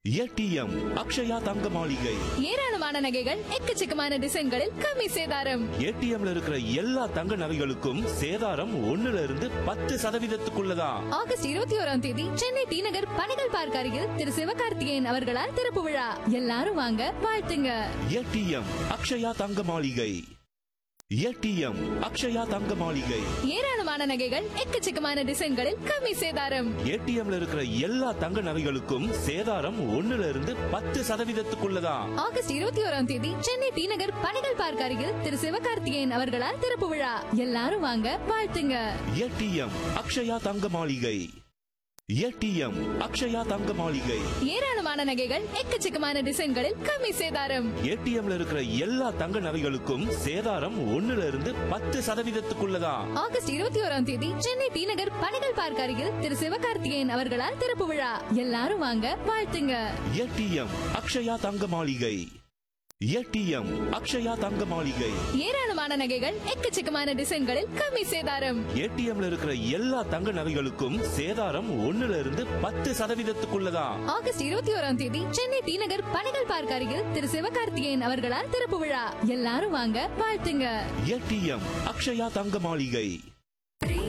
ATM Akshaya தங்க மாளிகை. ஏராளமான நகைகள் எக்கச்சக்கமான டிசைன்களில் கம்மி சேதாரம். ஏடிஎம்ல இருக்கிற எல்லா தங்க நகைகளுக்கும் சேதாரம் 1% ஆகஸ்ட் 21 சென்னை டி நகர் பணிகள் பார்க்க அருகில் திரு சிவகார்த்திகேயன் அவர்களால் திறப்பு விழா. எல்லாரும் வாங்க, வாழ்த்துங்க. ஏடிஎம் அக்ஷயா தங்க மாளிகை. ஏடிஎம் அக்ஷயா தங்க மாளிகை. ஏராளமான நகைகள் எக்கச்சக்கமான டிசைன்களில் கம்மி சேதாரம். ஏடிஎம்ல இருக்கிற எல்லா தங்க நகைகளுக்கும் சேதாரம் 1% ஆகஸ்ட் 21 சென்னை டி நகர் பணிகள் பார்க்க அருகில் திரு சிவகார்த்திகேயன் அவர்களால் திறப்பு விழா. எல்லாரும் வாங்க, வாழ்த்துங்க. ஏடிஎம் அக்ஷயா தங்க மாளிகை. ஏடிஎம் அக்ஷயா தங்க மாளிகை. ஏராளமான நகைகள் எக்கச்சக்கமான டிசைன்களில் கம்மி சேதாரம். ஏடிஎம்ல இருக்கிற எல்லா தங்க நகைகளுக்கும் சேதாரம் 1% ஆகஸ்ட் 21 சென்னை டி நகர் பணிகள் பார்க்க அருகில் திரு சிவகார்த்திகேயன் அவர்களால் திறப்பு விழா. எல்லாரும் வாங்க, வாழ்த்துங்க. ஏடிஎம் அக்ஷயா தங்க மாளிகை. ஏடிஎம் அக்ஷயா தங்க மாளிகை. ஏராளமான நகைகள் எக்கச்சக்கமான டிசைன்களில் கம்மி சேதாரம். ஏடிஎம்ல இருக்கிற எல்லா தங்க நகைகளுக்கும் சேதாரம் 1% ஆகஸ்ட் 21 சென்னை டி நகர் பணிகள் பார்க்க அருகில் திரு சிவகார்த்திகேயன் அவர்களால் திறப்பு விழா. எல்லாரும் வாங்க, வாழ்த்துங்க. ஏடிஎம் அக்ஷயா தங்க மாளிகை.